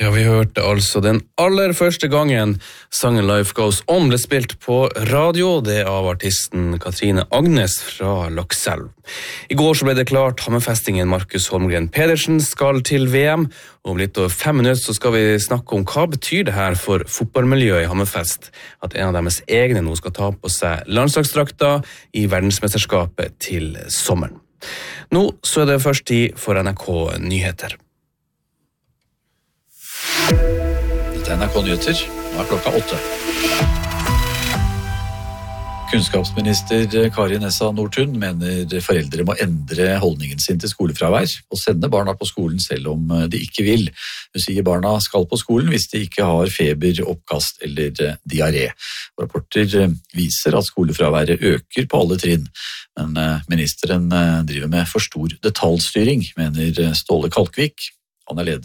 Ja, vi hørte altså den aller første gangen sangen Life Goes On ble spilt på radio, det av artisten Katrine Agnes fra Lakselv. I går så ble det klart, Hammerfestingen Markus Holmgren Pedersen skal til VM, og om litt over 5 minutter så skal vi snakke om hva betyr det her for fotballmiljøet i Hammerfest, at en av deres egne nå skal ta på seg landslagsdrakta i verdensmesterskapet til sommeren. Nå så er det først tid for NRK Nyheter. Dette er NRK Nyheter. Nå er klokka 8. Kunnskapsminister Kari Nessa Nordtun mener foreldre må endre holdningen sin til skolefravær og sende barna på skolen selv om de ikke vil. Hun sier barna skal på skolen hvis de ikke har feber, oppkast eller diaré. Rapporter viser at skolefraværet øker på alle trinn, men ministeren driver med for stor detaljstyring, mener Ståle Kalkvik. Han er leder